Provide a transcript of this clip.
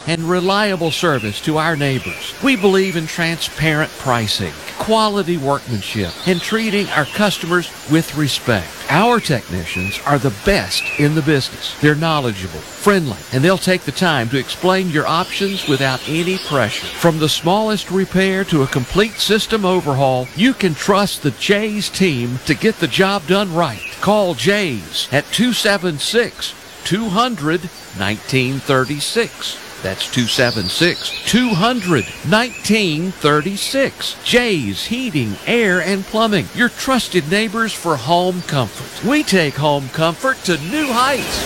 and reliable service to our neighbors. We believe in transparent pricing, quality workmanship, and treating our customers with respect. Our technicians are the best in the business. They're knowledgeable, friendly, and they'll take the time to explain your options without any pressure. From the smallest repair to a complete system overhaul, you can trust the Jay's team to get the job done right. Call Jay's at 276-200-1936. That's 276-200-1936. Jay's Heating, Air, and Plumbing, your trusted neighbors for home comfort. We take home comfort to new heights.